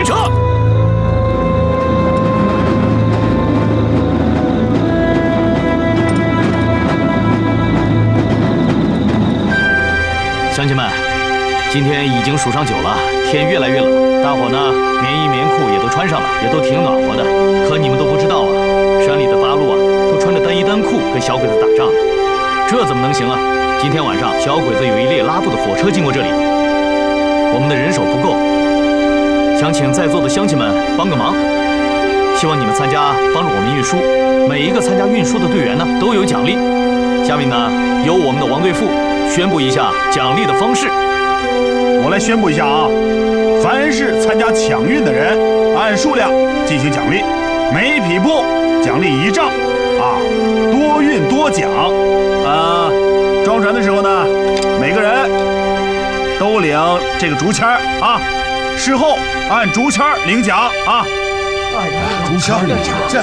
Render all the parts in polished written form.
快撤！乡亲们，今天已经数上9了，天越来越冷，大伙呢棉衣棉裤也都穿上了，也都挺暖和的。可你们都不知道啊，山里的八路啊都穿着单衣单裤跟小鬼子打仗呢，这怎么能行啊？今天晚上小鬼子有一列拉布的火车经过这里，我们的人手不够，想请在座的乡亲们帮个忙，希望你们参加帮助我们运输。每一个参加运输的队员呢都有奖励。下面呢由我们的王队副宣布一下奖励的方式。 我来宣布一下啊，凡是参加抢运的人，按数量进行奖励，每匹布奖励1丈，啊，多运多奖。装船的时候呢，每个人都领这个竹签啊，事后按竹签领奖啊。 竹签领奖，这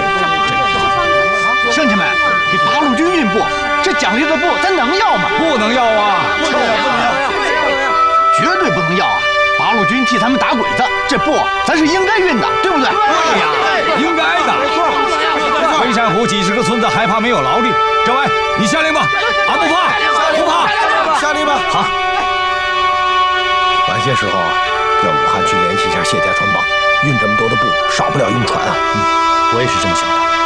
乡亲们，给八路军运布，这奖励的布咱能要吗？ 不能要啊！ 不能要！ 绝对不能要啊！八路军替咱们打鬼子，这布咱是应该运的，对不对？ 对呀，应该的。飞山湖几十个村子还怕没有劳力？政委，你下令吧，俺不怕，不怕， 下令吧。 好。 晚些时候啊，调武汉去联系一下谢家船帮，运这么多的布，少不了用船啊。 我也是这么想的。